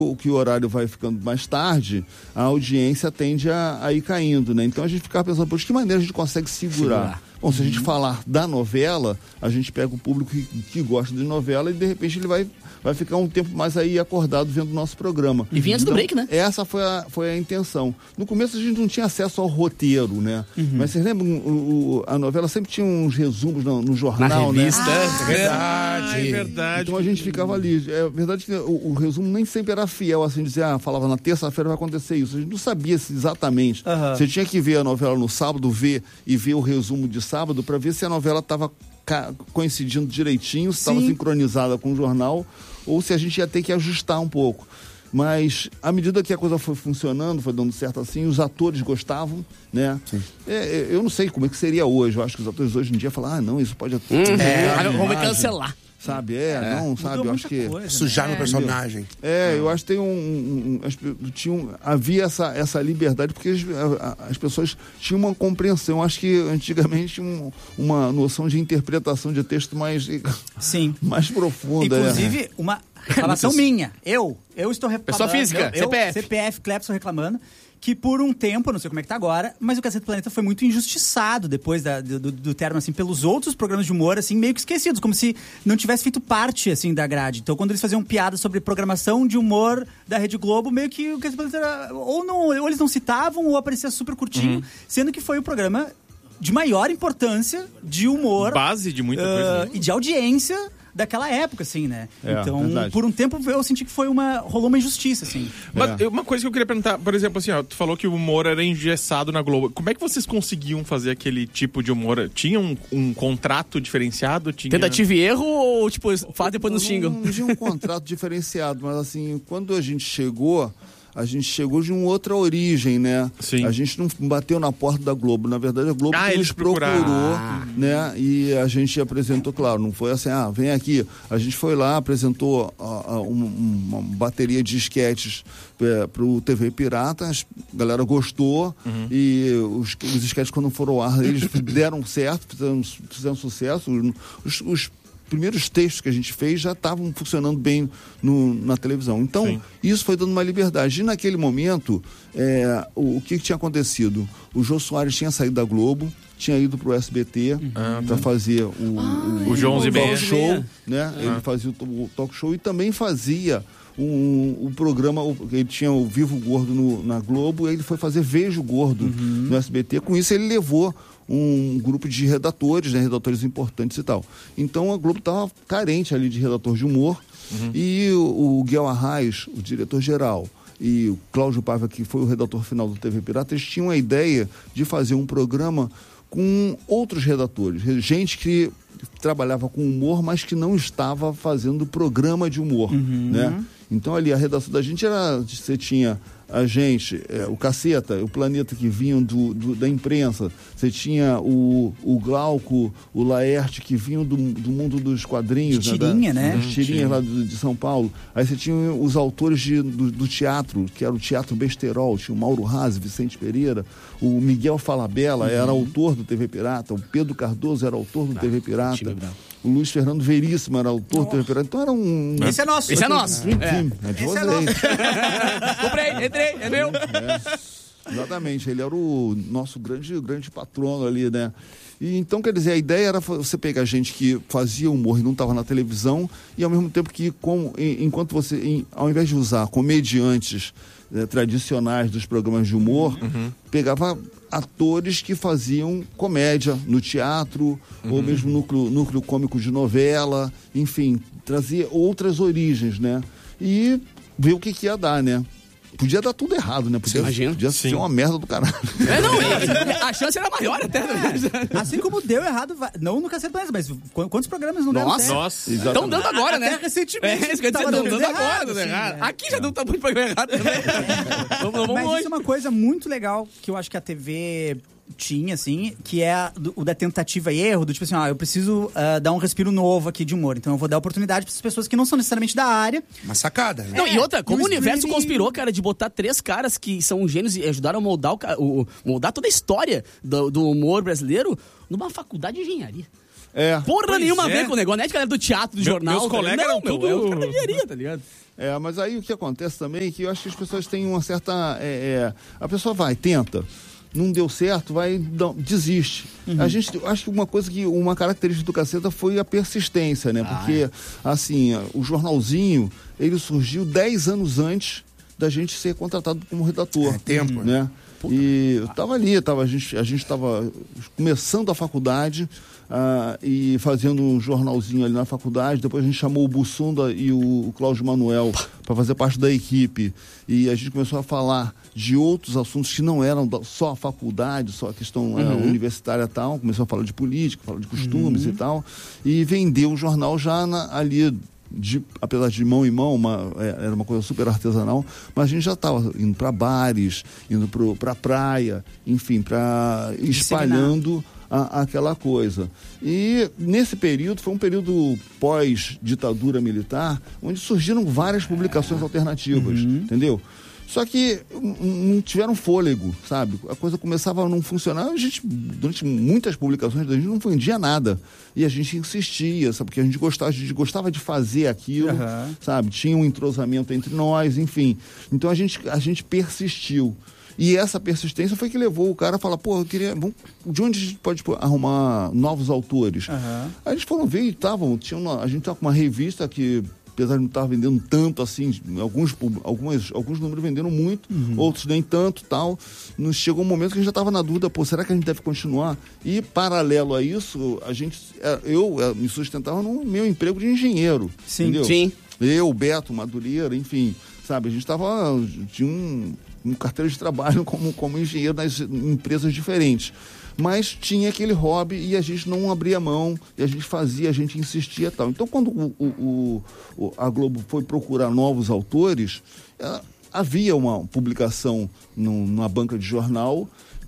o que o horário vai ficando mais tarde, a audiência tende a ir caindo, né? Então a gente ficava pensando, de que maneira a gente consegue segurar? Bom, se a gente falar da novela, a gente pega o público que gosta de novela e de repente ele vai ficar um tempo mais aí acordado vendo o nosso programa. E vinha antes do break, né? Essa foi a intenção. No começo a gente não tinha acesso ao roteiro, né? Mas vocês lembram, a novela sempre tinha uns resumos no jornal, na revista, né? É verdade. Então a gente ficava ali. É verdade que o resumo nem sempre era fiel, assim, dizer, falava na terça-feira vai acontecer isso. A gente não sabia exatamente. Você tinha que ver a novela no sábado, ver o resumo de sábado para ver se a novela estava coincidindo direitinho, se estava sincronizada com o jornal, ou se a gente ia ter que ajustar um pouco. Mas, à medida que a coisa foi funcionando, foi dando certo assim, os atores gostavam, né? Eu não sei como é que seria hoje. Eu acho que os atores hoje em dia falam, não, isso pode... Vamos cancelar. Sabe, eu acho que... Sujar no personagem. Eu acho que havia essa liberdade, porque as pessoas tinham uma compreensão. Eu acho que antigamente uma noção de interpretação de texto mais profunda. Inclusive, uma reclamação minha. Eu estou reclamando. Pessoa física, CPF, Clepson reclamando. Que por um tempo, não sei como é que tá agora, mas o Cacete do Planeta foi muito injustiçado depois do término, assim, pelos outros programas de humor, assim, meio que esquecidos, como se não tivesse feito parte, assim, da grade. Então, quando eles faziam piada sobre programação de humor da Rede Globo, meio que o Cacete do Planeta era, ou eles não citavam, ou aparecia super curtinho, sendo que foi o programa de maior importância de humor. Base de muita coisa. E de audiência daquela época, assim, né? Então, verdade. por um tempo eu senti que rolou uma injustiça, assim. Mas uma coisa que eu queria perguntar, por exemplo, assim, tu falou que o humor era engessado na Globo. Como é que vocês conseguiam fazer aquele tipo de humor? Tinha um contrato diferenciado? Tentativa e erro ou, fala depois nos xingam? Não tinha um contrato diferenciado, mas assim, quando a gente chegou de uma outra origem, né? Sim. A gente não bateu na porta da Globo. Na verdade, a Globo nos procurou, né? E a gente apresentou, claro, não foi assim, vem aqui. A gente foi lá, apresentou uma bateria de esquetes para o TV Pirata, a galera gostou, e os esquetes, quando foram ao ar, eles deram certo, fizeram sucesso. Os primeiros textos que a gente fez já estavam funcionando bem na televisão. Então, isso foi dando uma liberdade. E naquele momento, o que tinha acontecido? O Jô Soares tinha saído da Globo, tinha ido para o SBT para fazer o João talk show, né? Ele fazia o talk show e também fazia o programa, ele tinha o Vivo Gordo na Globo, e ele foi fazer Vejo Gordo no SBT. Com isso ele levou um grupo de redatores, né, redatores importantes e tal. Então a Globo estava carente ali de redator de humor, e o Guel Arraes, o diretor-geral, e o Cláudio Paiva, que foi o redator final do TV Pirata, eles tinham a ideia de fazer um programa com outros redatores, gente que trabalhava com humor, mas que não estava fazendo programa de humor, né? Então ali a redação da gente você tinha a gente, o Caceta, o Planeta, que vinham da imprensa, você tinha o Glauco, o Laerte, que vinham do mundo dos quadrinhos, tirinha, né? Das tirinhas lá de São Paulo. Aí você tinha os autores do teatro, que era o Teatro Besterol, tinha o Mauro Razzi, Vicente Pereira, o Miguel Falabella era autor do TV Pirata, o Pedro Cardoso era autor do TV Pirata, o Luiz Fernando Veríssimo era autor do TV Pirata. Então era um... Esse é nosso. Esse é nosso. É de vocês. Comprei, entrei, é meu. Exatamente, ele era o nosso grande patrono ali, né? E então, quer dizer, a ideia era você pegar gente que fazia humor e não estava na televisão, e ao mesmo tempo que, enquanto você, ao invés de usar comediantes tradicionais dos programas de humor, pegava atores que faziam comédia no teatro, ou mesmo núcleo cômico de novela, enfim, trazia outras origens, né? E ver o que ia dar, né? Podia dar tudo errado, né? Podia ser uma merda do caralho. A chance era maior até. Assim como deu errado, não no Cacete do Planeta, mas quantos programas não deram certo? Nossa. Estão dando agora, né? Até recentemente. Estão dando agora, dando errado. Aqui já deu tamanho de programa errado também. Mas isso é uma coisa muito legal que eu acho que a TV tinha, assim, que é o da tentativa e erro, do tipo assim, eu preciso dar um respiro novo aqui de humor, então eu vou dar oportunidade para essas pessoas que não são necessariamente da área. Uma sacada, né? Não, e outra, como o universo conspirou, cara, de botar 3 caras que são gênios e ajudaram a moldar toda a história do humor brasileiro numa faculdade de engenharia. Porra nenhuma a ver com o negócio, não é de galera do teatro, do jornal. Meus colegas não, eram tudo... é o cara da engenharia, tá ligado? Mas aí o que acontece também é que eu acho que as pessoas têm uma certa... a pessoa vai, tenta, não deu certo, desiste. Eu acho que uma característica do Caceta foi a persistência, né? Porque, assim, o jornalzinho, ele surgiu 10 anos antes da gente ser contratado como redator. Tempo, né? E eu estava ali, a gente estava começando a faculdade e fazendo um jornalzinho ali na faculdade. Depois a gente chamou o Bussunda e o Cláudio Manuel para fazer parte da equipe. E a gente começou a falar de outros assuntos que não eram só a faculdade, só a questão universitária e tal. Começou a falar de política, falar de costumes e tal. E vendeu o jornal já ali... apesar de mão em mão, era uma coisa super artesanal, mas a gente já estava indo para bares, indo para praia, enfim, espalhando aquela coisa. E nesse período, foi um período pós-ditadura militar, onde surgiram várias publicações alternativas, entendeu? Só que não tiveram fôlego, sabe? A coisa começava a não funcionar. A gente, durante muitas publicações, a gente não vendia nada. E a gente insistia, sabe? Porque a gente gostava de fazer aquilo, sabe? Tinha um entrosamento entre nós, enfim. Então a gente persistiu. E essa persistência foi que levou o cara a falar, pô, eu queria... de onde a gente pode arrumar novos autores? Aí eles foram ver e a gente estava com uma revista que... apesar de não estar vendendo tanto assim, alguns números venderam muito, outros nem tanto, tal. Chegou um momento que a gente já estava na dúvida, será que a gente deve continuar? E paralelo a isso, eu me sustentava no meu emprego de engenheiro, entendeu? Sim. Eu, Beto, Madureira, enfim, sabe, a gente tinha um carteira de trabalho como engenheiro nas empresas diferentes. Mas tinha aquele hobby e a gente não abria mão, e a gente fazia, a gente insistia e tal. Então, quando a Globo foi procurar novos autores, havia uma publicação numa banca de jornal,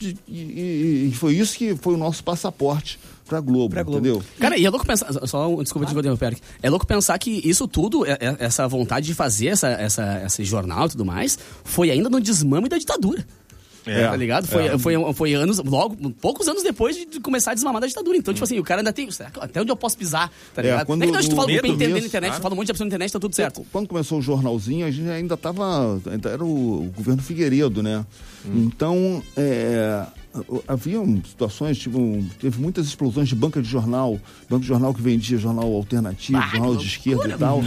e foi isso que foi o nosso passaporte pra Globo, entendeu? Cara, e é louco pensar, desculpa te interromper, é louco pensar que isso tudo, essa vontade de fazer esse jornal e tudo mais, foi ainda no desmame da ditadura. Tá ligado? Foi anos, poucos anos depois de começar a desmamar da ditadura. Então, tipo assim, o cara ainda tem... Até onde eu posso pisar, tá ligado? Quando nem que tu fala medo bem entender mesmo, na internet, tu fala um monte de opção na internet, tá tudo certo. Quando começou o jornalzinho, a gente ainda era o governo Figueiredo, né? Então, havia situações, teve muitas explosões de banca de jornal que vendia jornal alternativo, jornal de esquerda e tal.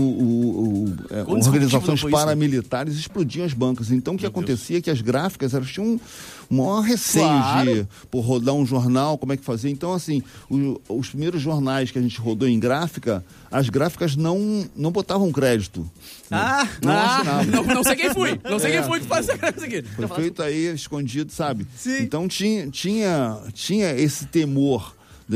Organizações paramilitares explodiam as bancas. Então, o que acontecia é que as gráficas tinham um maior receio de rodar um jornal, como é que fazer. Então, assim, os primeiros jornais que a gente rodou em gráfica, as gráficas não botavam crédito. Não sei quem fui. Não sei quem foi que faz isso aqui. Foi feito aí, escondido, sabe? Sim. Então tinha esse temor,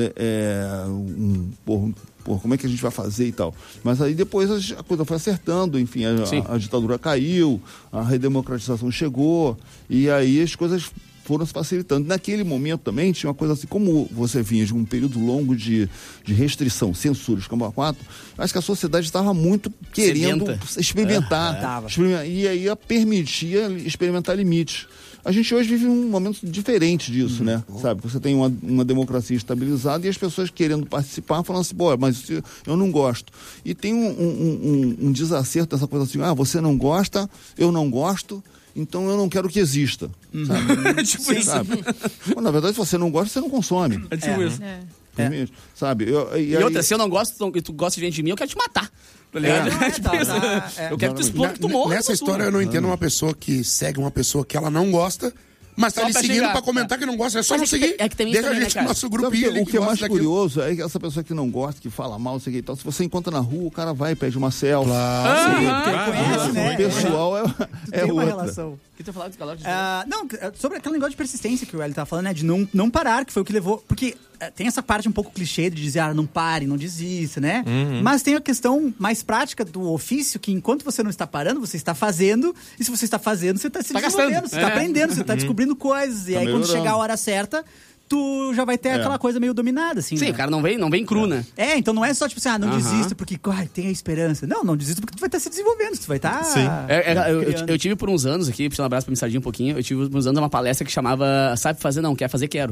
como é que a gente vai fazer e tal. Mas aí depois a coisa foi acertando, enfim, a ditadura caiu, a redemocratização chegou, e aí as coisas foram se facilitando. Naquele momento também tinha uma coisa assim, como você vinha de um período longo de restrição, censura, escambau 4, acho que a sociedade estava muito querendo experimentar. E aí permitia experimentar limites. A gente hoje vive um momento diferente disso, né? Sabe? Você tem uma democracia estabilizada e as pessoas querendo participar, falando assim, mas eu não gosto. E tem um desacerto dessa coisa assim, você não gosta, eu não gosto, então eu não quero que exista. Sabe? Tipo isso. Sabe? Bom, na verdade, se você não gosta, você não consome. É tipo isso. Sabe? E outra, se eu não gosto e tu gosta de gente de mim, eu quero te matar. Tá ligado? Eu quero que tu exploda, que tu morra. Nessa história eu não entendo uma pessoa que segue uma pessoa que ela não gosta, mas tá ali seguindo pra comentar que não gosta. É só não seguir. Deixa a gente no nosso grupinho ali. O que é mais curioso é que essa pessoa que não gosta, que fala mal, sei que e tal, se você encontra na rua, o cara vai e pede uma selfie. Conhece, né? O pessoal é uma outra. relação. O que tu falou? Não, sobre aquele negócio de persistência que o Hélio tava falando, né? De não parar, que foi o que levou... Porque tem essa parte um pouco clichê de dizer, não pare, não desista, né? Mas tem a questão mais prática do ofício, que enquanto você não está parando, você está fazendo. E se você está fazendo, você está se desenvolvendo, você está aprendendo, você está descobrindo coisas. E aí, quando chegar a hora certa, tu já vai ter aquela coisa meio dominada, assim. Sim, né? O cara não vem cru, né? Então não é só tipo assim, não desista porque tem a esperança. Não desista porque tu vai estar se desenvolvendo, tu vai estar... Sim. Eu tive por uns anos aqui, puxando um abraço pra me sardinha um pouquinho, eu tive por uns anos uma palestra que chamava Sabe Fazer Não, Quer Fazer Quero.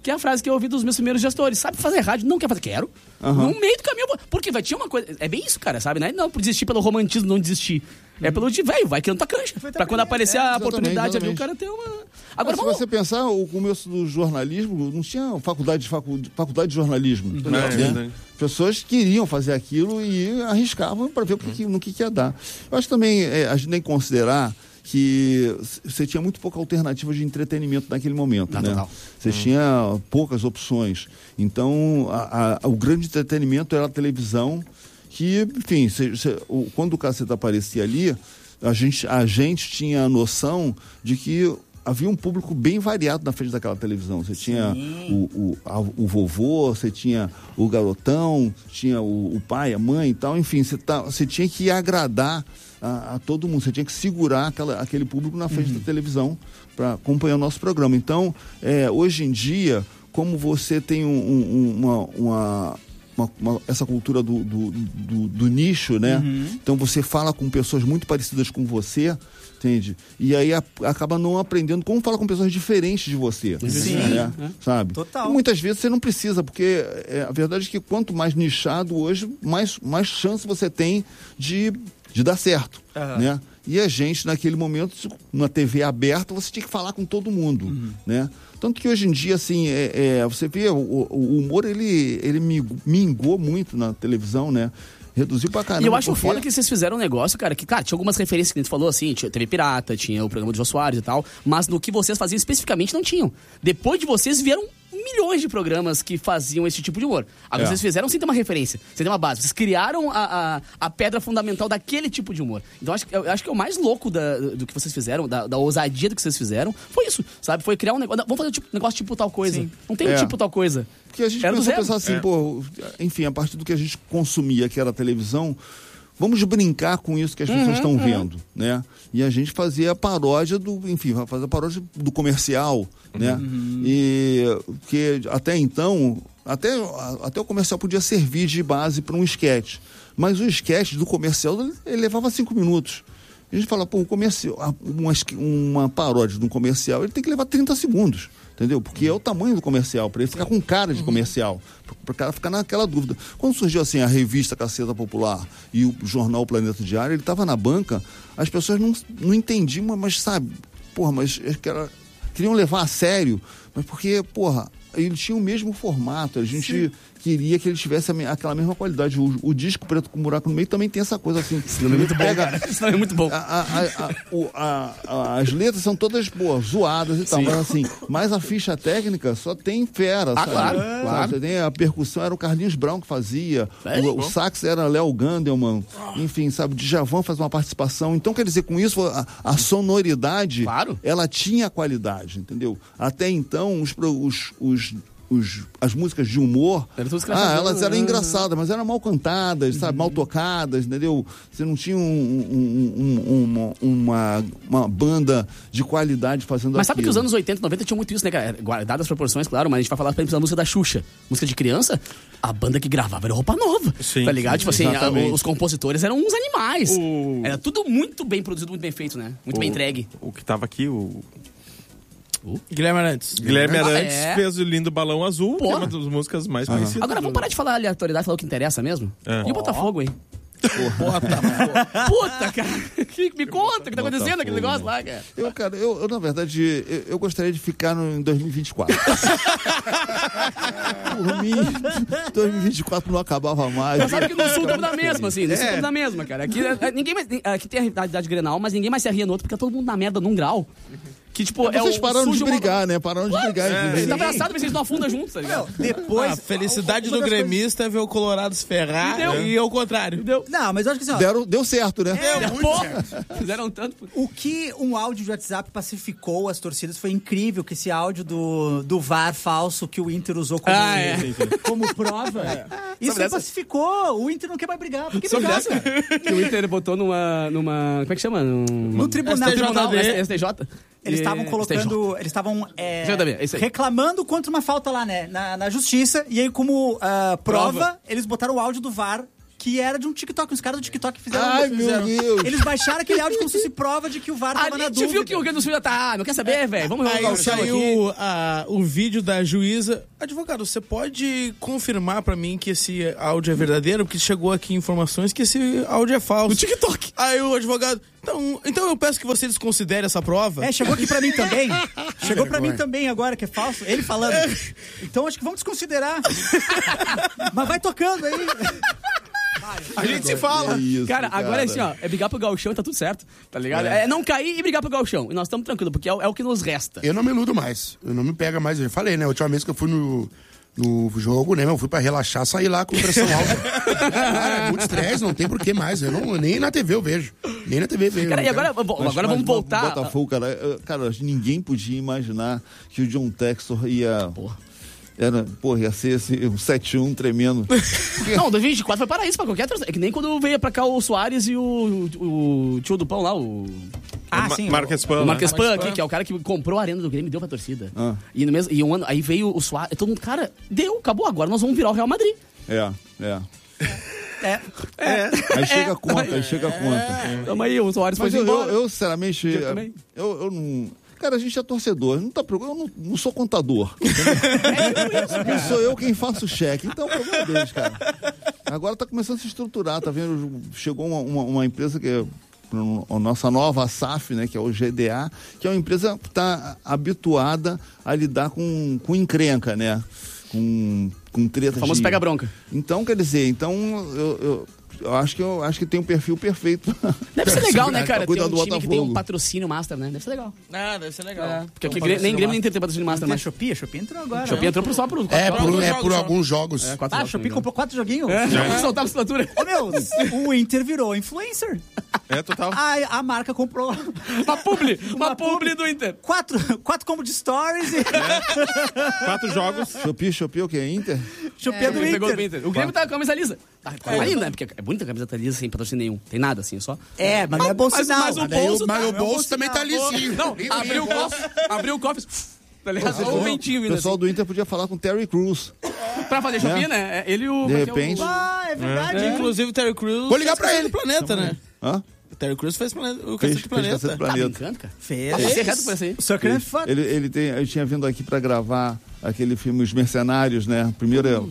que é a frase que eu ouvi dos meus primeiros gestores. Sabe fazer rádio? Não quer fazer? Quero. No meio do caminho, porque tinha uma coisa... É bem isso, cara, sabe? Né? Não por desistir pelo romantismo, não desistir. É pelo de, velho, vai criando tua cancha. Pra quando aparecer a oportunidade ali, o cara ter uma... Agora, se você pensar, o começo do jornalismo, não tinha faculdade de jornalismo. Né? Pessoas queriam fazer aquilo e arriscavam para ver no que ia dar. Eu acho também, a gente tem que considerar que você tinha muito pouca alternativa de entretenimento naquele momento, né? Total. Você tinha poucas opções. Então, o grande entretenimento era a televisão, que, enfim, quando o Caceta aparecia ali, a gente tinha a noção de que havia um público bem variado na frente daquela televisão. Você tinha o vovô, você tinha o garotão, tinha o pai, a mãe e tal. Enfim, você tinha que agradar a todo mundo. Você tinha que segurar aquele público na frente da televisão para acompanhar o nosso programa. Então, hoje em dia, como você tem essa cultura do nicho, né? Então você fala com pessoas muito parecidas com você, entende? E aí acaba não aprendendo como falar com pessoas diferentes de você. Sim. Né? Sabe? Total. E muitas vezes você não precisa, porque a verdade é que quanto mais nichado hoje, mais chance você tem de dar certo, né? E a gente, naquele momento, na TV aberta, você tinha que falar com todo mundo, né? Tanto que hoje em dia, assim, você vê, o humor, ele mingou muito na televisão, né? Reduziu pra caramba. E eu acho foda que vocês fizeram um negócio, cara, que, cara, tinha algumas referências que a gente falou, assim, tinha TV Pirata, tinha o programa do Jô Soares e tal, mas no que vocês faziam especificamente não tinham. Depois de vocês vieram milhões de programas que faziam esse tipo de humor. Agora vocês fizeram sem ter uma referência, sem ter uma base. Vocês criaram a pedra fundamental daquele tipo de humor. Então eu acho que o mais louco do que vocês fizeram, da ousadia do que vocês fizeram, foi isso, sabe? Foi criar um negócio. Vamos fazer um negócio tipo tal coisa. Sim. Não tem tipo tal coisa. Porque a gente começou a pensar assim, enfim, a partir do que a gente consumia, que era a televisão, vamos brincar com isso que as pessoas estão vendo, né? E a gente fazia a paródia fazer a paródia do comercial, né? E que até então, até o comercial podia servir de base para um esquete. Mas o esquete do comercial, ele levava 5 minutos. A gente fala, o comercial, uma paródia de um comercial, ele tem que levar 30 segundos. Entendeu? Porque é o tamanho do comercial, para ele ficar com cara de comercial, para o cara ficar naquela dúvida. Quando surgiu assim a revista Caceta Popular e o jornal Planeta Diário, ele estava na banca, as pessoas não entendiam, mas sabe, mas queriam levar a sério, mas porque, ele tinha o mesmo formato, a gente queria que ele tivesse aquela mesma qualidade. O disco Preto com Buraco no Meio também tem essa coisa assim. Isso é muito bom, cara. Isso é muito bom. As letras são todas, zoadas e tal, mas a ficha técnica só tem fera, sabe? Claro. Você tem a percussão, era o Carlinhos Brown que fazia, o sax era Léo Gandelman, enfim, sabe, Djavan faz uma participação. Então, quer dizer, com isso, a sonoridade, ela tinha qualidade, entendeu? Até então, as músicas de humor, elas eram engraçadas, mas eram mal cantadas, sabe, mal tocadas, entendeu? Você não tinha uma banda de qualidade fazendo Mas aquilo. sabe que os anos 80, 90 tinham muito isso, né, cara? Guardadas as proporções, claro, mas a gente vai falar, por exemplo, da música da Xuxa. Música de criança, a banda que gravava era Roupa Nova, tá ligado? Tipo assim, os compositores eram uns animais. Era tudo muito bem produzido, muito bem feito, né? Muito bem entregue. O que tava aqui, Guilherme Arantes. Guilherme Arantes fez o Lindo Balão Azul, que é uma das músicas mais conhecidas. Agora vamos parar de falar aleatoriedade, falar o que interessa mesmo? E o Botafogo, hein? Puta, cara. Me conta o que tá acontecendo aquele negócio lá, cara. Eu na verdade, eu gostaria de ficar em 2024. Por mim, 2024 não acabava mais. Mas sabe que no Sul estamos na mesma, assim. No Sul estamos na mesma, cara. Aqui tem a rivalidade Grenal, mas ninguém mais se arria no outro, porque tá todo mundo na merda num grau. Que, tipo, vocês pararam de brigar, né? Pararam de brigar. Vocês estão abraçados, mas vocês não afundam juntos, tá ligado? Depois... A felicidade do gremista é ver o Colorado se ferrar e ao contrário. Não, mas eu acho que assim, deu certo, né? Deu muito certo. Fizeram tanto. O que um áudio de WhatsApp pacificou as torcidas foi incrível, que esse áudio do VAR falso que o Inter usou como prova. Isso pacificou. O Inter não quer mais brigar. Por que brigar, cara? Que o Inter botou numa... Como é que chama? No tribunal. STJ. Eles estavam colocando... Eles estavam reclamando contra uma falta lá, né? Na justiça. E aí, como prova, eles botaram o áudio do VAR que era de um TikTok. Os caras do TikTok fizeram... Ai, meu Deus. Eles baixaram aquele áudio como se fosse prova de que o VAR tava na dúvida. A gente viu que o Rio Grande do Sul já tá... Não quer saber, velho? Vamos aí saiu o vídeo da juíza. Advogado, você pode confirmar pra mim que esse áudio é verdadeiro? Porque chegou aqui informações que esse áudio é falso. No TikTok. Aí o advogado... Então eu peço que você desconsidere essa prova. Chegou aqui pra mim também. Chegou pra mim também agora, que é falso. Ele falando. Então acho que vamos desconsiderar. Mas vai tocando aí. A gente se fala. Isso, cara, agora é assim, ó. É brigar pro gauchão e tá tudo certo. Tá ligado? É não cair e brigar pro gauchão. E nós estamos tranquilos, porque é o que nos resta. Eu não me iludo mais. Eu não me pega mais. Eu já falei, né? A última vez que eu fui no jogo, né? Eu fui pra relaxar, sair lá com pressão alta. Cara, muito estresse, não tem porquê mais. Nem na TV eu vejo. Nem na TV eu vejo. Cara, e agora vamos voltar. O Botafogo, cara, ninguém podia imaginar que o John Textor ia... ia ser assim, um 7-1 tremendo. Não, 2024 foi paraíso pra qualquer torcedor. É que nem quando veio pra cá o Soares e o tio do pão lá, o... sim. Marques Pan. O Marques Pan aqui, que é o cara que comprou a arena do Grêmio e deu pra torcida. E um ano, aí veio o Soares, todo mundo, cara, acabou, agora nós vamos virar o Real Madrid. Aí chega a conta, Tamo aí, o Soares foi embora. Eu sinceramente, eu não... Cara, a gente é torcedor, não tá preocupado, eu não sou contador. Não sou eu quem faço o cheque, então é o problema deles, cara. Agora tá começando a se estruturar, tá vendo? Chegou uma empresa que é a nossa nova SAF, né, que é o GDA, que é uma empresa que está habituada a lidar com encrenca, né? Com treta. O famoso pega bronca. Então, quer dizer, eu acho que tem um perfil perfeito. Deve ser legal, né, cara? Ter um time que tem um patrocínio master, né? Deve ser legal. Deve ser legal. Porque aqui nem Grêmio nem tem patrocínio master, mas Shopee entrou agora. Shopee entrou só por... por alguns jogos. Shopee comprou 4 joguinhos? Vamos soltar a assinatura. O Inter virou influencer. Total. A marca comprou Uma publi do Inter. 4 combos de stories e... 4 jogos. Shopee o que? Inter? Shopee do Inter. O Grêmio tá com a camisa lisa. Tá linda, né? Porque é bonita a camiseta lisa sem patrocínio nenhum. Tem nada assim, só. Mas não é bom sinal. Mas o bolso também tá lisinho. Não, abriu o cofre. O pessoal do Inter podia falar com o Terry Crews. Pra fazer Shopee, né? Ele e o... De repente. É verdade. Inclusive o Terry Crews... Vou ligar pra ele. Planeta, né? O Terry Crews fez o Cacete do Planeta. Tá brincando, cara? Fez. Ele tinha vindo aqui pra gravar aquele filme Os Mercenários, né? Primeiro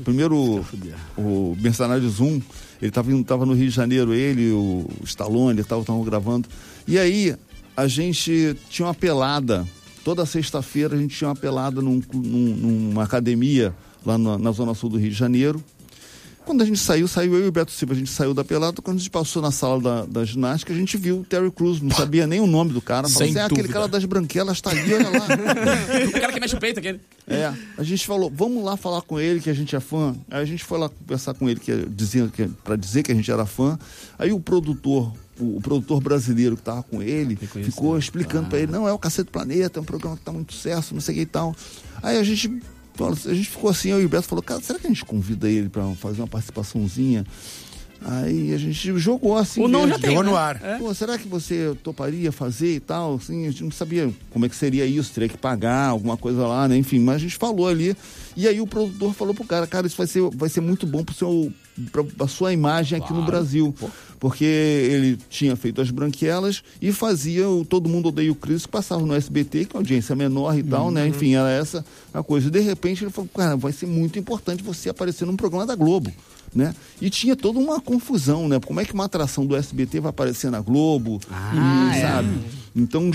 o Mercenários 1, ele tava no Rio de Janeiro, ele, o Stallone e tal, estavam gravando. E aí, a gente tinha uma pelada, toda sexta-feira a gente tinha uma pelada numa academia lá na Zona Sul do Rio de Janeiro. Quando a gente saiu eu e o Beto Silva, a gente saiu da pelada, quando a gente passou na sala da ginástica, a gente viu o Terry Crews, não sabia nem o nome do cara, falou assim, aquele cara das branquelas tá ali, olha lá. O cara que mexe o peito, aquele. A gente falou, vamos lá falar com ele, que a gente é fã. Aí a gente foi lá conversar com ele, pra dizer que a gente era fã. Aí o produtor brasileiro que tava com ele, ficou explicando pra ele, não, é o Cacete do Planeta, é um programa que tá muito sucesso, não sei o que e tal. Aí a gente ficou assim, eu e o Beto falou, cara, será que a gente convida ele pra fazer uma participaçãozinha? Aí a gente jogou assim, jogou no ar. Pô, será que você toparia fazer e tal? Assim, a gente não sabia como é que seria isso, teria que pagar alguma coisa lá, né? Enfim, mas a gente falou ali. E aí o produtor falou pro cara, isso vai ser muito bom pra sua imagem aqui no Brasil. Porque ele tinha feito as branquelas e fazia o Todo Mundo Odeia o Chris, que passava no SBT, que é audiência menor e tal, né? Enfim, era essa a coisa. E de repente ele falou, cara, vai ser muito importante você aparecer num programa da Globo, né? E tinha toda uma confusão, né? Como é que uma atração do SBT vai aparecer na Globo, sabe? Então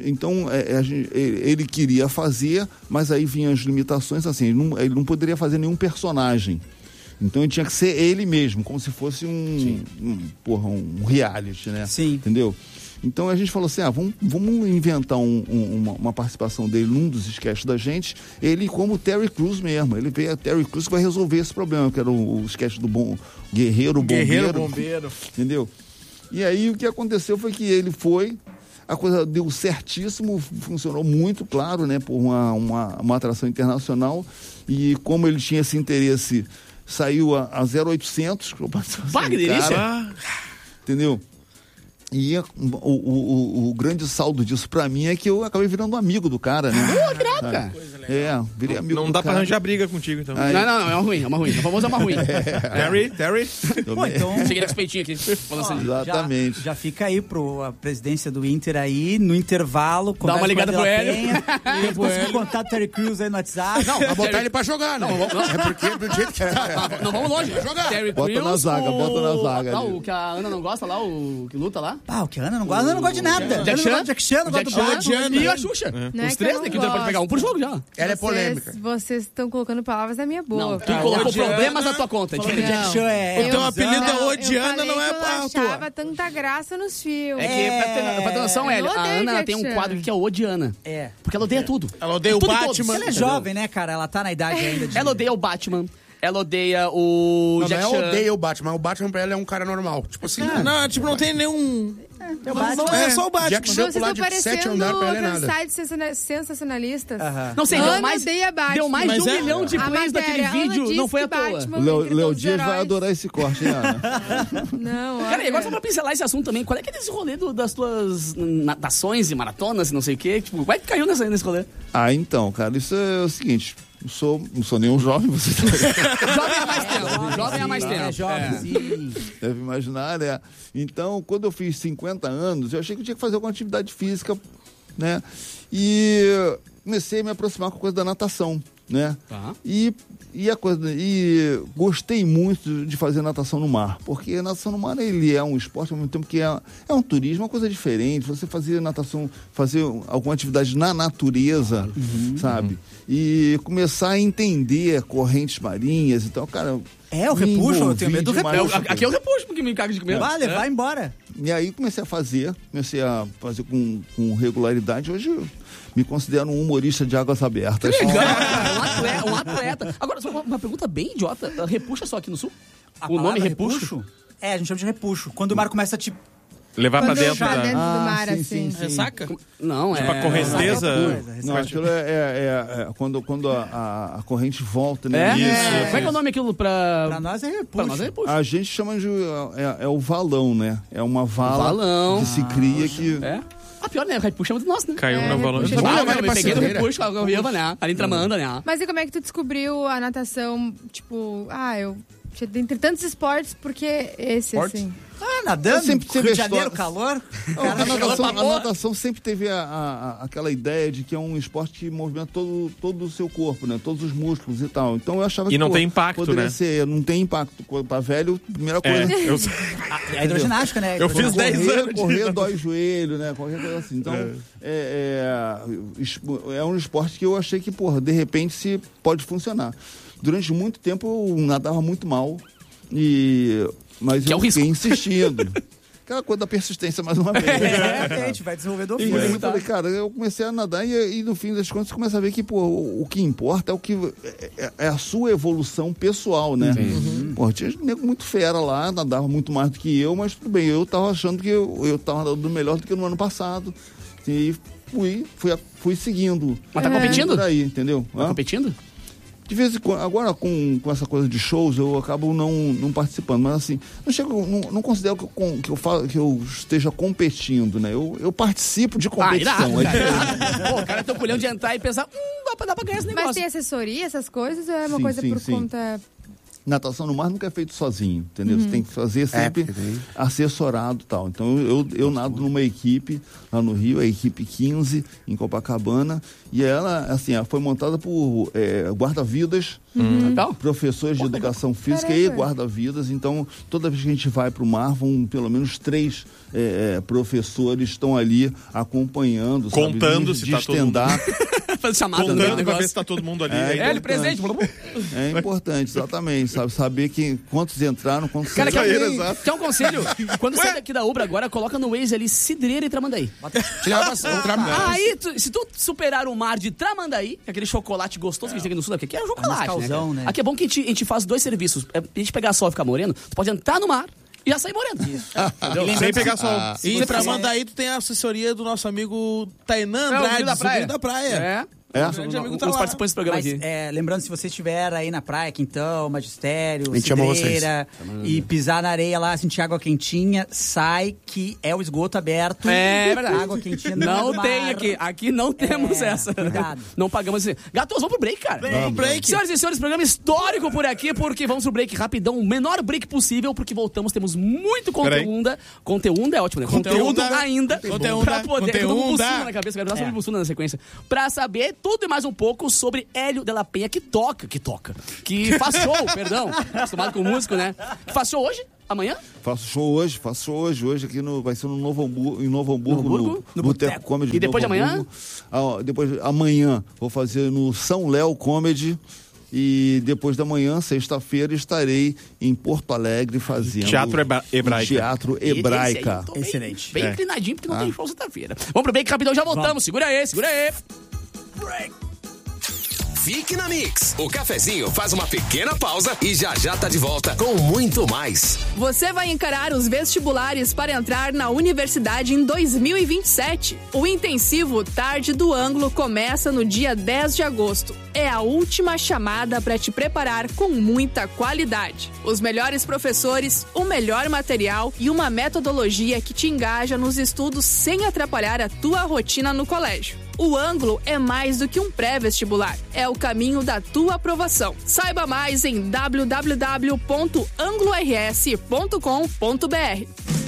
ele queria fazer, mas aí vinham as limitações, assim, ele não poderia fazer nenhum personagem. Então ele tinha que ser ele mesmo, como se fosse um reality, né? Sim. Entendeu? Então a gente falou assim, vamos inventar uma participação dele num dos sketches da gente, ele como Terry Crews mesmo. Ele veio a Terry Crews que vai resolver esse problema, que era o sketch do Guerreiro Bombeiro. Entendeu? E aí o que aconteceu foi que ele foi, a coisa deu certíssimo, funcionou muito, claro, né? Por uma atração internacional. E como ele tinha esse interesse, saiu a 0800. Vai, que delícia! Entendeu? E o grande saldo disso pra mim é que eu acabei virando amigo do cara, né? Cara. Virei amigo Não do dá cara. pra arranjar briga contigo, então. Aí- Não, é uma ruim. O famoso é uma ruim. Terry? Pô, então... Cheguei nesse peitinho aqui. Falando assim. Exatamente. Já fica aí a presidência do Inter aí, no intervalo. Dá uma ligada pro Hélio. E conseguir contato do Terry Crews aí no WhatsApp. Não, vai botar ele pra jogar, né? É porque do jeito que tá. Não, vamos longe. Jogar. Terry Bota Crews, na zaga, bota na zaga Lá, ali. o que a Ana não gosta lá, o que luta lá. Ah, o que a Ana não gosta? A Ana não gosta de nada. Jack Ana não gosta de Jack Chan, não gosta do Batman. E a Xuxa. Não é Os que três, eu né? não Que o Inter pode pegar um por jogo já. Ela é polêmica. Vocês estão colocando palavras na minha Não, boca. tu colocou Odiana. problemas na tua conta. É Falando que diferente. Jack Chan é... O teu apelido é eu Odiana, falei não é que eu pra achava tua. tanta graça nos filmes. É que, pra ter noção, eu a odeio Ana Jack tem um Chan. quadro que é o Odiana. É. Porque ela odeia tudo. Ela odeia o Tudo e Batman. todos. Ela é jovem, né, cara? Ela tá na idade ainda de... Ela odeia o Batman. Ela odeia o Não, Jack não Chan. é odeia o Batman. O Batman pra ela é um cara normal. Tipo assim, Não, tipo, não tem nenhum... Não é só o Batman. Jack Chan Vocês pular estão de 7 parecendo andares pra ela é nada. sites sensacionalistas. Não sei, Ana deu mais, odeia Batman. deu mais de Mas 1 é- milhão de A plays daquele matéria, Ana vídeo. disse Não foi à que toa. Batman O Léo todos os Dias vai heróis. adorar esse corte, hein, Ana? Não, Cara, e olha. agora só pra pincelar esse assunto também, qual é que é esse rolê das tuas natações e maratonas e não sei o quê? Tipo, como é que caiu nesse rolê? Então, cara, isso é o seguinte. Não sou nenhum jovem, você Jovem há mais tempo. Jovem há mais É, tempo. jovem, sim. deve imaginar, né? Então, quando eu fiz 50 anos, eu achei que eu tinha que fazer alguma atividade física, né? E comecei a me aproximar com a coisa da natação, né? Tá. E gostei muito de fazer natação no mar, porque natação no mar ele é um esporte ao mesmo tempo que é um turismo, uma coisa diferente. Você fazer natação, fazer alguma atividade na natureza, sabe? E começar a entender correntes marinhas. Então, cara, É, o me repuxo, eu tenho envolvi medo do demais repuxo. nessa coisa. Aqui é o repuxo, porque me caga de comer. Vale, vai embora. E aí comecei a fazer com regularidade. Hoje eu me considero um humorista de águas abertas. Legal, um atleta. Agora, só uma pergunta bem idiota. Repuxa só aqui no sul? A O nome palavra repuxo? É, a gente chama de repuxo. Quando o mar começa a te... Levar pra Quando dentro pra da... dentro do mar, sim, assim. sim. Ressaca? Não, Tipo, a correnteza... Não, aquilo é quando a corrente volta, né? É? Isso. Como é que é o nome aquilo pra... Pra nós é Pra repuxo. nós é repuxo. A gente chama de... É o valão, né? É uma vala Valão. que se cria que... É? A pior, né? O repuxo é muito nosso, né? Caiu na balança. repuxa. Vamos Ah, levar eu ele pra peguei no Cidreira. repuxo, eu ia, né? Ali tramando, né? Mas e como é que tu descobriu a natação, tipo... eu... Entre tantos esportes, porque esse, assim... Ah, nadando, Eu sempre tive Rio de a Janeiro, história- calor. A natação sempre teve aquela ideia de que é um esporte que movimenta todo o seu corpo, né? Todos os músculos e tal. Então eu achava que... E não tem impacto, poderia né? ser, não tem impacto. Pra velho, primeira coisa... É hidroginástica, né? Eu fiz 10 anos de Correr dói o joelho, né? Qualquer coisa assim. Então, é um esporte que eu achei que, porra, de repente se pode funcionar. Durante muito tempo eu nadava muito mal, mas Que é eu o fiquei risco. insistindo. Aquela coisa da persistência, mais uma vez. É, a gente vai desenvolver do E ofício. eu falei, cara, eu comecei a nadar e no fim das contas você começa a ver que, pô, o que importa é a sua evolução pessoal, né? Pô, tinha nego muito fera lá, nadava muito mais do que eu, mas tudo bem, eu tava achando que eu tava nadando melhor do que no ano passado. E fui seguindo. Mas tá competindo? Por aí, entendeu? Tá competindo? De vez em quando, agora com essa coisa de shows, eu acabo não participando, mas assim, não considero que eu esteja competindo, né? Eu participo de competição. irado. Pô, o cara tem o culhão de entrar e pensar, dá pra ganhar esse negócio. Mas tem assessoria, essas coisas, ou é uma Sim, coisa sim, por sim. conta... Natação no mar nunca é feito sozinho, entendeu? Você tem que fazer sempre porque daí- assessorado e tal. Então eu nado numa equipe lá no Rio, a equipe 15, em Copacabana, e ela, assim, ela foi montada por guarda-vidas, Então, professores de educação física Caramba. e guarda-vidas. Então, toda vez que a gente vai para o mar, vão pelo menos 3 professores estão ali acompanhando, Contando sabe? se tá todo mundo. fazer chamada no Contando pra negócio. ver se tá todo mundo ali. É, É, ele presente. É importante, exatamente, sabe? Saber quantos entraram, quantos Cara, saíram. quer um conselho? Quando sai daqui da Ubra agora, coloca no Waze ali Cidreira e Tramandaí. Te leva pra Tramandaí. Aí, se tu superar o mar de Tramandaí, que é aquele chocolate gostoso que a gente tem aqui no sul, porque aqui é chocolate, mascauzão, né? né? Aqui é bom que a gente faz 2 serviços. A gente pegar sol e ficar moreno, tu pode entrar no mar e já sair moreno. Sem pegar sol. E pra Mandaí tu tem a assessoria do nosso amigo Tainan É, o Andrade, Guilherme da Praia. sobrinho da praia. É. grande amigo tá Os lá. participantes do programa Mas, aqui. lembrando, se você estiver aí na praia, Quintão, Magistério, A gente chama Cidreira, e pisar na areia lá, sentir água quentinha, sai que é o esgoto aberto. É verdade. Água quentinha Não no tem mar. aqui. Aqui não temos essa. cuidado. Não pagamos assim. Gatos, vamos pro break, cara. Vamos. Break. Senhoras e senhores, programa histórico por aqui, porque vamos pro break rapidão. O menor break possível, porque voltamos, temos muito conteúdo. Conteúdo é ótimo, né? Conteúdo ainda. Conteúdo. Pra poder. Eu tô com Conteúdo. bussuna na cabeça, quero dar sobre bussuna na sequência. Pra saber tudo e mais um pouco sobre Hélio de la Penha, que faz show, perdão. Acostumado com músico, né? Que faz show hoje? Amanhã? Faço show hoje aqui vai ser no Novo Hamburgo, em Novo Hamburgo, No Boteco Boteco. Comedy. E depois Novo de amanhã? Depois, amanhã vou fazer no São Léo Comedy. E depois da manhã, sexta-feira, estarei em Porto Alegre fazendo... Teatro Hebraica. Teatro Hebraica. Esse aí, tô bem- Excelente. Bem inclinadinho, porque não tem show sexta-feira. Vamos pro break rapidão, já voltamos. Segura aí. Fique na Mix. O cafezinho faz uma pequena pausa e já tá de volta com muito mais. Você vai encarar os vestibulares para entrar na universidade em 2027. O intensivo Tarde do Ângulo começa no dia 10 de agosto. É a última chamada para te preparar com muita qualidade. Os melhores professores, o melhor material e uma metodologia que te engaja nos estudos sem atrapalhar a tua rotina no colégio. O Ângulo é mais do que um pré-vestibular. É o caminho da tua aprovação. Saiba mais em www.anglors.com.br.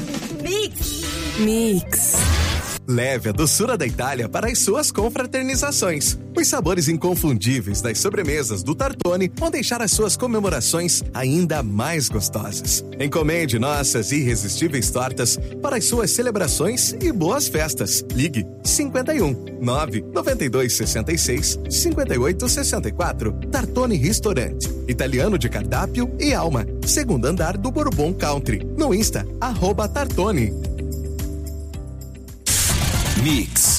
Mix. Leve a doçura da Itália para as suas confraternizações. Os sabores inconfundíveis das sobremesas do Tartone vão deixar as suas comemorações ainda mais gostosas. Encomende nossas irresistíveis tortas para as suas celebrações e boas festas. Ligue 51 992 66 58 64. Tartone Restaurante. Italiano de cardápio e alma. Segundo andar do Bourbon Country. No Insta, @Tartone. Mix.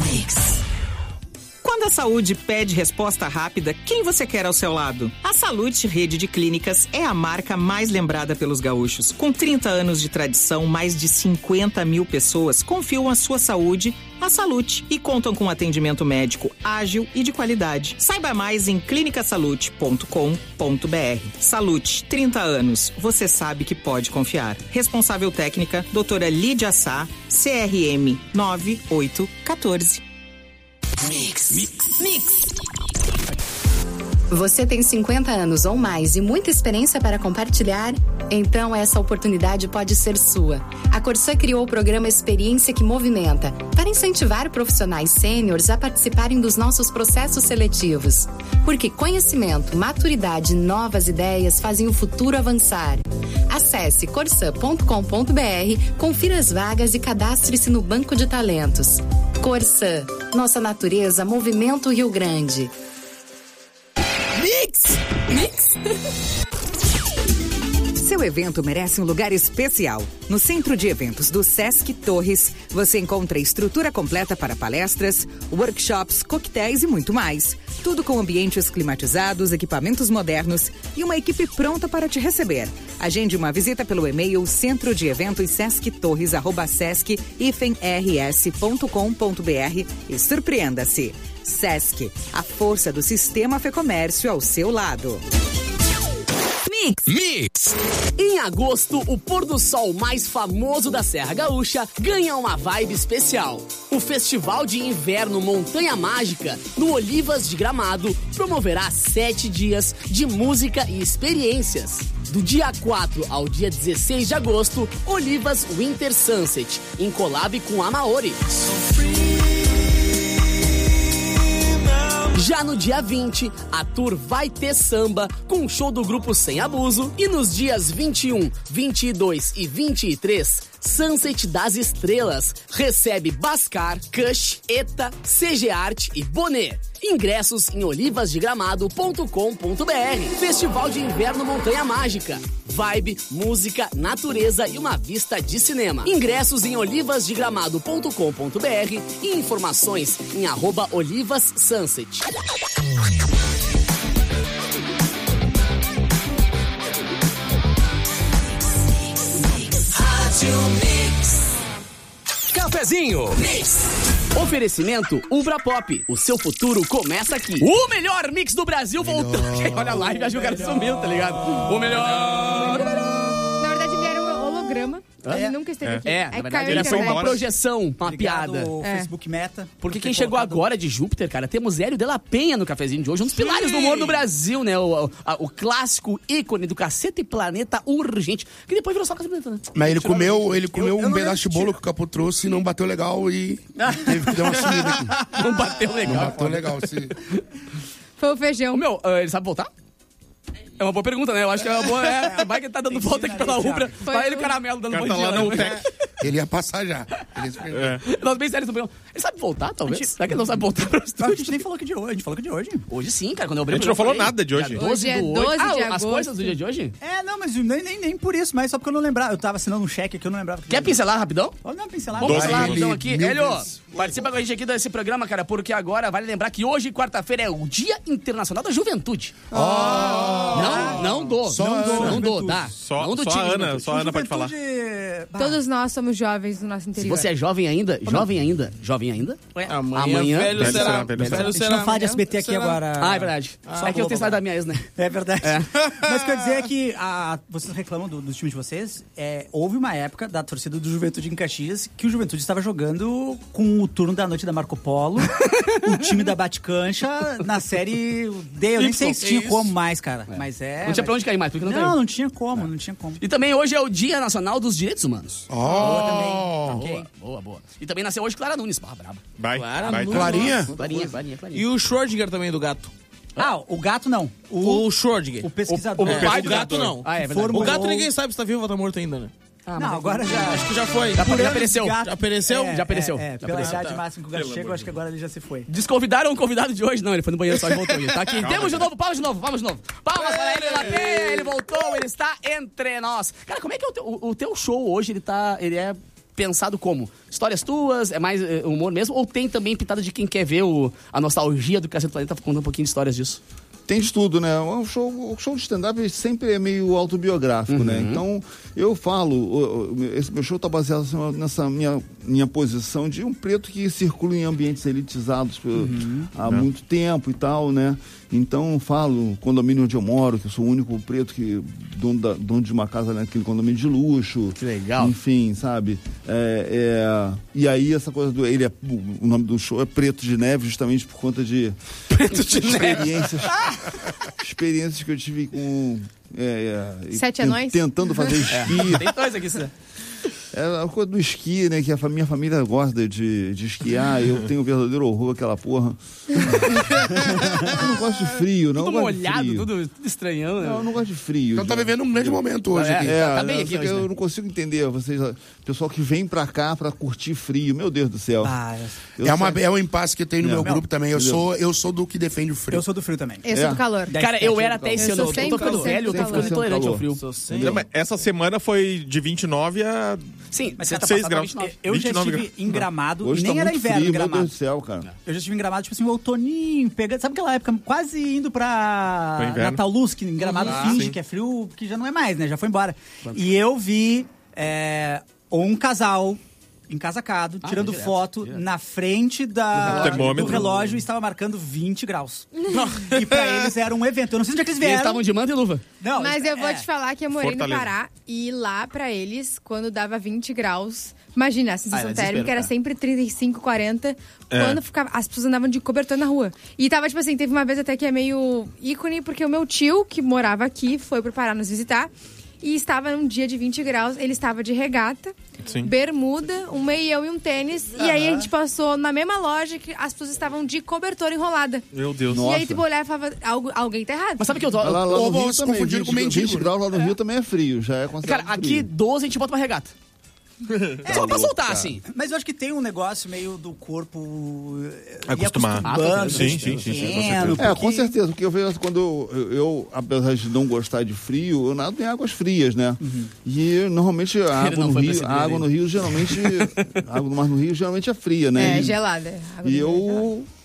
Quando a saúde pede resposta rápida, quem você quer ao seu lado? A Salute Rede de Clínicas é a marca mais lembrada pelos gaúchos. Com 30 anos de tradição, mais de 50 mil pessoas confiam a sua saúde à Salute e contam com atendimento médico ágil e de qualidade. Saiba mais em clinicasalute.com.br. Salute, 30 anos. Você sabe que pode confiar. Responsável técnica, doutora Lídia Sá, CRM 9814. Mix. Você tem 50 anos ou mais e muita experiência para compartilhar? Então essa oportunidade pode ser sua. A Corsã criou o programa Experiência que Movimenta para incentivar profissionais sêniores a participarem dos nossos processos seletivos. Porque conhecimento, maturidade e novas ideias fazem o futuro avançar. Acesse corsã.com.br, confira as vagas e cadastre-se no Banco de Talentos. Corsã, nossa natureza, Movimento Rio Grande. Mix! Seu evento merece um lugar especial. No Centro de Eventos do Sesc Torres, você encontra estrutura completa para palestras, workshops, coquetéis e muito mais. Tudo com ambientes climatizados, equipamentos modernos e uma equipe pronta para te receber. Agende uma visita pelo e-mail centrodieventos.sesc-rs.com.br e surpreenda-se. Sesc, a força do sistema Fecomércio ao seu lado. Mix. Em agosto, o pôr do sol mais famoso da Serra Gaúcha ganha uma vibe especial. O Festival de Inverno Montanha Mágica, no Olivas de Gramado, promoverá 7 dias de música e experiências. Do dia 4 ao dia 16 de agosto, Olivas Winter Sunset, em collab com a Maori. Já no dia 20, a tour vai ter samba com o show do grupo Sem Abuso. E nos dias 21, 22 e 23, Sunset das Estrelas recebe Bascar, Kush, Eta, CG Art e Bonet. Ingressos em olivasdegramado.com.br. Festival de Inverno Montanha Mágica. Vibe, música, natureza e uma vista de cinema. Ingressos em olivasdegramado.com.br e informações em @olivassunset. cafezinho. Oferecimento Ubra Pop. O seu futuro começa aqui. O melhor mix do Brasil voltou. Olha a live, acho que o cara sumiu, tá ligado? O melhor. Na verdade, ele era um holograma. Ele nunca esteve aqui. Na verdade, ele é só uma projeção, uma piada. O Facebook Meta. Porque quem chegou agora de Júpiter, cara, temos Hélio de la Penha no cafezinho de hoje, um dos pilares do humor do Brasil, né? O clássico ícone do Cacete e Planeta Urgente, que depois virou só Cacete e Planeta, né? Mas ele comeu um pedaço de bolo que o Capu trouxe e não bateu legal e teve que dar uma sumida aqui. Não bateu legal. Não bateu legal. Foi o feijão. Ele sabe voltar? É uma boa pergunta, né? Eu acho que é uma boa. Vai que ele tá dando volta aqui pela Ubra. Vai ele o caramelo dando bom dia. Ele ia passar já. Nós bem sérios no programa. Ele sabe voltar, talvez? Será que ele não sabe voltar pro estúdio? A gente nem falou que de hoje. A gente falou que de hoje. Hoje sim, cara. Quando eu abri a gente não falou nada de hoje. 12 é 12 de agosto. As coisas do dia de hoje? Não, mas nem por isso, mas só porque eu não lembrava. Eu tava assinando um cheque aqui, eu não lembrava. Quer pincelar rapidão? Não, pincelar. Vamos pincelar rapidão aqui. Hélio, participa com a gente aqui desse programa, cara, porque agora vale lembrar que hoje, quarta-feira, é o Dia Internacional da Juventude. Não dou. Só a Ana pode falar. Todos nós somos jovens no nosso interior. Se você é jovem ainda? Jovem ainda? Amanhã velho será. A gente não fala de SBT aqui agora. É verdade. É que eu tenho saído da minha ex, né? É verdade. Mas quer dizer que vocês reclamam do time de vocês. Houve uma época da torcida do Juventude em Caxias que o Juventude estava jogando com o turno da noite da Marco Polo, o time da Bate-Cancha na série D. Eu nem sei se tinha como mais, cara. Mas não tinha pra onde cair mais, porque não tinha como. E também hoje é o Dia Nacional dos Direitos Humanos. Boa também. Boa. E também nasceu hoje Clara Nunes. Braba. Clarinha? Clarinha. E o Schrödinger também do gato. O gato não. O Schrödinger. O pesquisador. O gato não. É verdade. O gato ninguém sabe se tá vivo ou tá morto ainda, né? Não, agora já. Acho que já foi. Já apareceu. Já apareceu? Já apareceu. Pela idade máxima que o gato chega, eu acho que agora ele já se foi. Desconvidaram o convidado de hoje? Não, ele foi no banheiro só e voltou. Ele tá aqui. Temos de novo, palmas de novo. Palmas para ele, Lapeia. Ele voltou, ele está entre nós. Cara, como é que é o teu show hoje? Ele é pensado como? Histórias tuas? É mais humor mesmo? Ou tem também pitada de quem quer ver a nostalgia do Cacete do Planeta, contando um pouquinho de histórias disso? Tem de tudo, né? O show de stand-up sempre é meio autobiográfico, né? Então, eu falo, esse meu show tá baseado nessa minha posição de um preto que circula em ambientes elitizados há muito tempo e tal, né? Então, eu falo, condomínio onde eu moro, que eu sou o único preto que dono de uma casa naquele condomínio de luxo. Que legal. Enfim, sabe? E aí, essa coisa o nome do show é Preto de Neve, justamente por conta de experiências que eu tive com 7 anões? tentando fazer esqui. Tem dois aqui, Cê. É a coisa do esqui, né? Que a minha família gosta de esquiar. Eu tenho um verdadeiro horror àquela porra. Eu não gosto de frio, não. Tudo molhado, tudo estranhão, né? Não, eu não gosto de frio. Então tá vivendo um grande momento hoje aqui. Tá bem aqui hoje, eu né? não consigo entender vocês, pessoal que vem pra cá pra curtir frio. Meu Deus do céu. É um impasse que tem no meu grupo também. Eu sou do que defende o frio. Eu sou do frio também. Eu sou do calor. Cara, eu era até esse ano. Eu tô ficando velho, eu tô ficando intolerante ao frio. Essa semana foi de 29 a... Sim, mas 6 graus. Eu já estive em Gramado, hoje nem tá era muito inverno frio, em Gramado. Meu Deus do céu, cara. Eu já estive em Gramado, tipo assim, o outoninho, pegando. Sabe aquela época quase indo pra Natal Luz, que em Gramado finge que é frio, que já não é mais, né? Já foi embora. E eu vi um casal encasacado, tirando foto na frente do relógio e estava marcando 20 graus. E pra eles era um evento. Eu não sei onde é que eles vieram. Eles estavam de manta e luva. Não, mas eu vou te falar que eu morei no Pará e lá pra eles, quando dava 20 graus, imagina, a sensação térmica era sempre 35, 40, quando as pessoas andavam de cobertor na rua. E tava, tipo assim, teve uma vez até que é meio ícone, porque o meu tio, que morava aqui, foi pro Pará nos visitar, e estava num dia de 20 graus, ele estava de regata, bermuda, um meião e um tênis, e aí a gente passou na mesma loja que as pessoas estavam de cobertor enrolada. Meu Deus. E aí tu olhar e falava, alguém tá errado. Mas sabe que eu tô... Lá no Rio também, 20 graus lá no Rio também é frio, já é considerado Cara, aqui 12 a gente bota uma regata. Só pra soltar, assim. Mas eu acho que tem um negócio meio do corpo acostumado. Sim. Com certeza. Porque eu vejo quando eu, apesar de não gostar de frio, eu nado em águas frias, né? E normalmente a água no Rio geralmente. A água do mar no Rio geralmente é fria, né? É gelada. E eu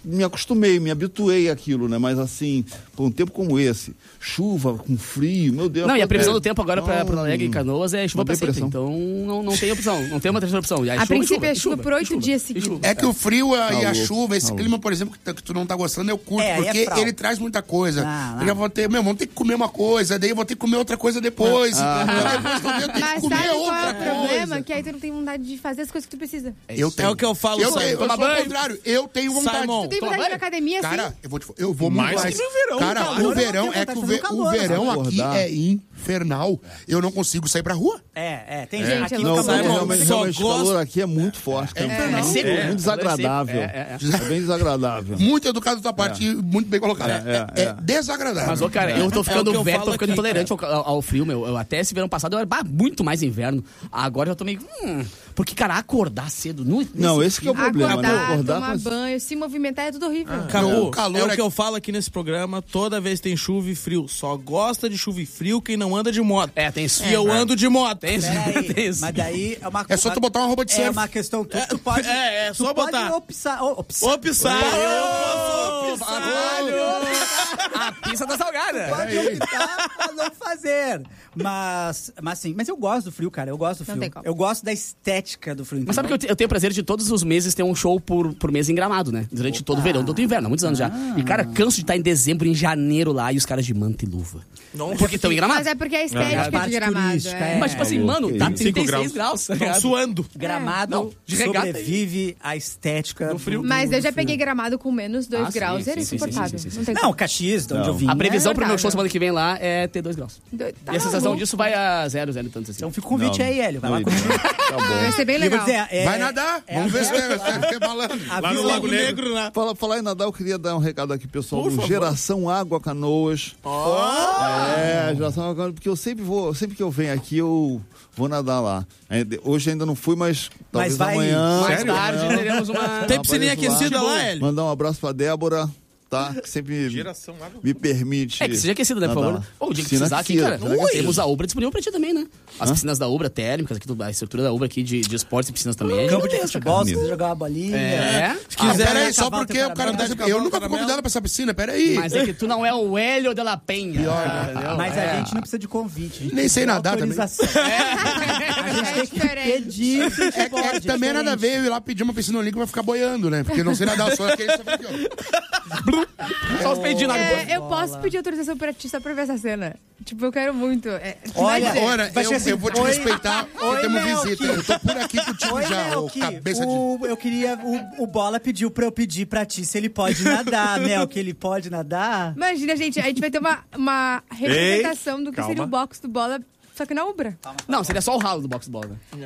me acostumei, me habituei àquilo, né? Mas assim, por um tempo como esse, chuva, com frio, meu Deus. Não, e a previsão do tempo agora pra Alegre e Canoas é chuva pra sempre. Então não tem opção, não tem uma terceira opção. A princípio é chuva por 8 dias seguidos. É que o frio e a chuva, esse clima, por exemplo, que tu não tá gostando, eu curto, porque ele traz muita coisa. Eu já vou ter, vamos ter que comer uma coisa, daí eu vou ter que comer outra coisa depois. Depois eu tenho que comer outra coisa. O problema que aí tu não tem vontade de fazer as coisas que tu precisa. Eu tenho. É o que eu falo, eu sou ao contrário, eu tenho vontade. Tu tem vontade de ir na academia, cara, assim? eu vou muito mais. Cara, o verão aqui é infernal. Eu não consigo sair pra rua. Tem gente. Realmente o calor aqui é muito forte. É seco. Muito desagradável. É bem desagradável. Muito educado da tua parte, muito bem colocado. É desagradável. Mas, cara, eu tô ficando velho, tô ficando intolerante ao frio, meu. Eu até esse verão passado eu era muito mais inverno. Agora eu tô meio... Porque, cara, acordar cedo... Não, esse que é o problema. Acordar, tomar banho, se movimentar é tudo horrível. Acabou. É o que eu falo aqui nesse programa, toda vez tem chuva e frio. Só gosta de chuva e frio quem não anda de moto. Tem isso. E eu ando de moto. Tem isso. Mas daí é uma... É só tu botar uma roupa de surf. É uma questão que tu pode... É só botar. Optar. Eu posso optar. A pista tá salgada. Pode optar pra não fazer. Mas eu gosto do frio, cara. Eu gosto do frio. Eu gosto da estética do frio. Mas sabe que eu tenho o prazer de todos os meses ter um show por mês em Gramado, né? Durante todo o verão, todo o inverno, há muitos anos já. E, cara, canso de estar em dezembro, em janeiro lá, e os caras de manta e luva. Não, porque estão em Gramado. Mas é porque a estética de Gramado. Mas, tipo assim, mano, tá 36 graus. Estão suando. Gramado sobrevive a estética do frio. Mas eu já peguei Gramado com menos 2 graus. Era insuportável. Não, Caxias, de onde eu vim. A previsão pro meu show semana que vem lá é ter 2 graus. E a sensação disso vai a 0 e tantos assim. Então fica o convite aí, Hélio. Vai lá curtir. Tá bom. Vai ser bem legal. Vai nadar. Vamos ver se tem balando. Lá no Lago Negro, né? Falar em nadar, eu queria dar um recado aqui, pessoal, do Geração Água Canoas. Geração Água Canoas, porque eu sempre que eu venho aqui, eu vou nadar lá. Hoje ainda não fui, mas talvez amanhã. Mais tarde teremos uma... Tem piscininha aquecida lá, Hélio? Mandar um abraço pra Débora. Tá? Que sempre me permite. Que seja aquecido, né, por favor? O dia que precisar aqui, cara. Temos a Ubra disponível pra ti também, né? As piscinas da Ubra térmicas, aqui, a estrutura da Ubra aqui de esportes e piscinas também. Campo de futebol, se quiser jogar uma bolinha. Se quiser, peraí, só porque o cara tá... Eu nunca fui convidado pra essa piscina, peraí. Mas é que tu não é o Hélio de la Penha. Mas a gente não precisa de convite. Nem sei nadar também. A gente tem que pedir futebol. É que também nada a ver eu ir lá pedir uma piscina olímpica pra ficar boiando, né? Porque não sei nadar, só aquele só aqui, ó. Só os pedindo eu posso pedir autorização pra ti só pra ver essa cena. Tipo, eu quero muito. Olha, eu vou te respeitar porque temos visita. Eu tô por aqui contigo cabeça de... Eu queria... O Bola pediu pra eu pedir pra ti se ele pode nadar, Mel, que ele pode nadar. Imagina, gente, a gente vai ter uma representação do que seria o box do Bola, só que na Ubra. Não, seria só o ralo do box do Bola.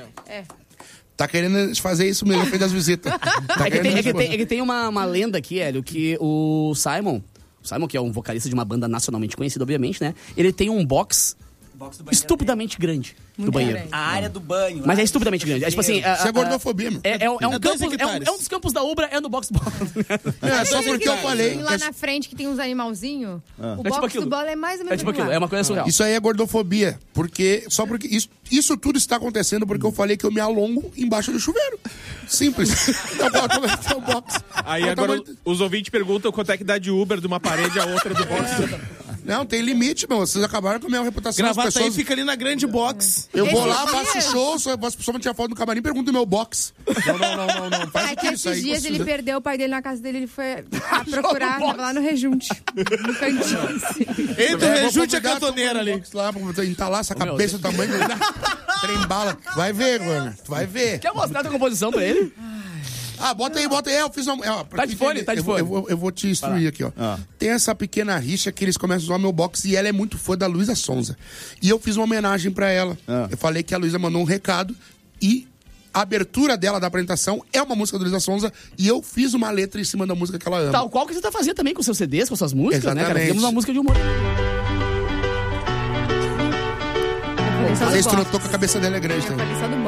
Tá querendo fazer isso mesmo, fez das visitas. É que tem uma lenda aqui, Hélio, que o Simon, que é um vocalista de uma banda nacionalmente conhecida, obviamente, né? Ele tem um box estupidamente grande do banheiro. A área do banho. Mas é estupidamente grande. É tipo assim... Isso é gordofobia, mano. É um dos campos da Ubra, é no box do Bola. Só porque eu falei... Lá na frente que tem uns animalzinhos, o box do Bola é mais ou menos aquilo. É uma coisa surreal. Isso aí é gordofobia. Só porque isso tudo está acontecendo porque eu falei que eu me alongo embaixo do chuveiro. Simples. Então, box. Aí agora os ouvintes perguntam quanto é que dá de Uber de uma parede a outra do box. Não, tem limite, meu. Vocês acabaram com a minha reputação. Gravata pessoas... aí fica ali na grande box. Eu vou lá, faço show, se a pessoa não tiver foto no camarim, pergunta do meu box. Não. Faz que esses dias ele perdeu o pai dele na casa dele, ele foi procurar, tava lá no Rejunte. No cantinho. Entre o Rejunte e a cantoneira ali. Lá, pra entalar essa cabeça do tamanho do trem bala. Vai ver, mano. Tu vai ver. Quer mostrar a tua composição pra ele? Bota aí. Eu fiz uma... Tá de fone. Eu vou te instruir aqui, ó. Tem essa pequena rixa que eles começam a usar meu box e ela é muito fã da Luísa Sonza. E eu fiz uma homenagem pra ela. Eu falei que a Luísa mandou um recado e a abertura dela da apresentação é uma música da Luísa Sonza e eu fiz uma letra em cima da música que ela ama. Tal qual que você tá fazendo também com seus CDs, com suas músicas, exatamente, né, cara? Fizemos uma música de humor. Não sei se tu notou que a cabeça dela é grande também.